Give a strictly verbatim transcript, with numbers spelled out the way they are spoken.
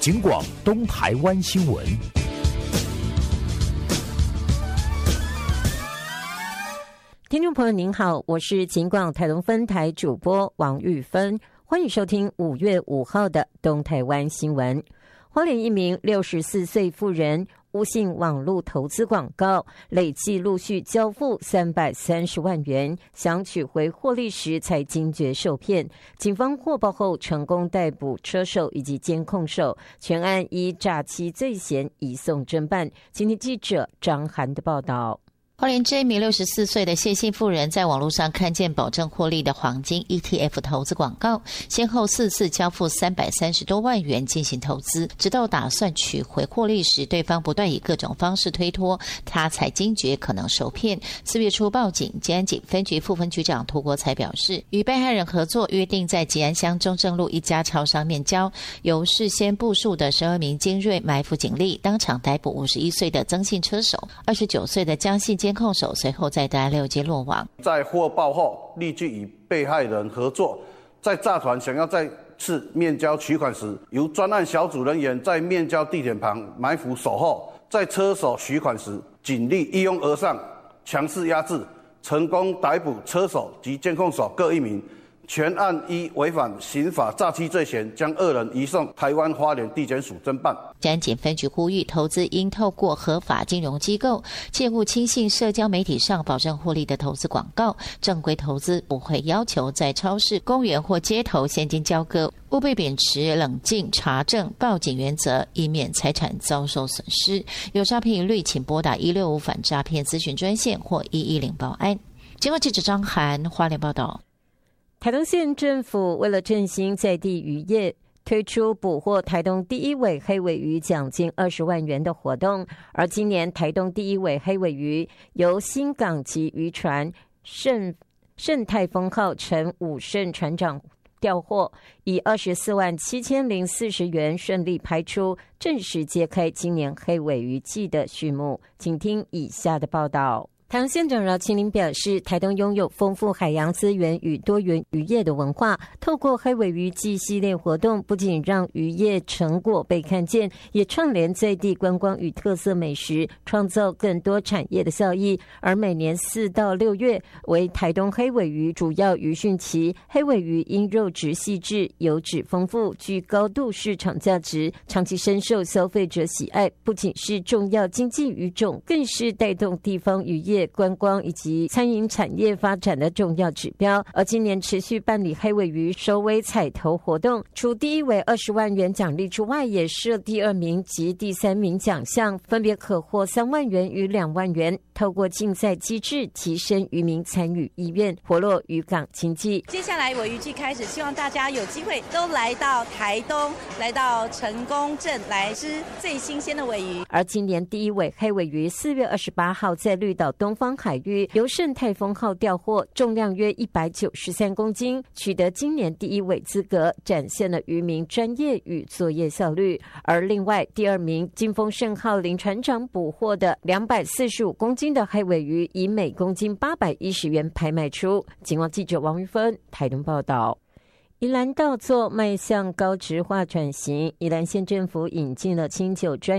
警广东台湾新闻。 听众朋友您好，我是警广台东分台主播王玉芬，欢迎收听五月五号的东台湾新闻。花莲一名六十四岁妇人误信网络投资广告，累计陆续交付三百三十万元，想取回获利时才惊觉受骗。警方获报后成功逮捕车手以及监控手，全案依诈欺罪嫌移送侦办。今天记者张涵的报道。 花莲这一名六十四岁的谢姓妇人在网络上看见保证获利的黄金 E T F 投资广告，先后四次交付三百三十多万元进行投资，直到打算取回获利时，对方不断以各种方式推脱，他才惊觉可能受骗。四月初报警，吉安警分局副分局长涂国才表示，与被害人合作，约定在吉安乡中正路一家超商面交，由事先部署的十二名精锐埋伏警力当场逮捕五十一岁的曾姓车手，二十九岁的江姓监控手，随后在大安六街落网。 在获报后，立即与被害人合作，在诈团想要再次面交取款时，由专案小组人员在面交地点旁埋伏守候，在车手取款时，警力一拥而上，强势压制，成功逮捕车手及监控手各一名。全案依违反刑法诈欺罪嫌，将二人移送台湾花莲地检署侦办。 吉安警分局呼吁，投资应透过合法金融机构，切勿轻信社交媒体上保证获利的投资广告。正规投资不会要求在超市、公园或街头现金交割，务必秉持冷静、查证、报警原则，以免财产遭受损失。有诈骗疑虑，请拨打一六五反诈骗咨询专线或一一零报案。警广记者张涵花莲报道。 台东县政府为了振兴在地渔业，推出捕获台东第一尾黑尾鱼奖金二十万元的活动，而今年台东第一尾黑尾鱼由新港籍渔船盛盛泰丰号陈武胜船长调获，以二十四万七千零四十元顺利拍出，正式揭开今年黑尾鱼季的序幕。请听以下的报道。台东县长饶庆林表示，台东拥有丰富海洋资源与多元渔业的文化，透过黑尾鱼季系列活动，不仅让渔业成果被看见，也串联在地观光与特色美食，创造更多产业的效益。而每年四到六月为台东黑尾鱼主要渔汛期，黑尾鱼因肉质细致、油脂丰富，具高度市场价值，长期深受消费者喜爱，不仅是重要经济鱼种，更是带动地方渔业观光以及餐饮产业发展的重要指标。而今年持续办理黑尾鱼首尾彩头活动，除第一尾二十万元奖励之外，也设第二名及第三名奖项，分别可获三万元与两万元。透过竞赛机制，提升渔民参与意愿，活络渔港经济。 接下来尾鱼季开始，希望大家有机会都来到台东，来到成功镇来吃最新鲜的尾鱼。 而今年第一尾黑尾鱼四月二十八号在绿岛东方海域由盛泰丰号调获，重量约一百九十三公斤，取得今年第一尾资格，展现了渔民专业与作业效率。而另外第二名金丰盛号林船长捕获的两百四十五公斤的黑尾鱼，以每公斤八百一十元拍卖出。警广记者王玉芬台东报道。宜兰稻作迈向高质化转型，宜兰县政府引进了清酒专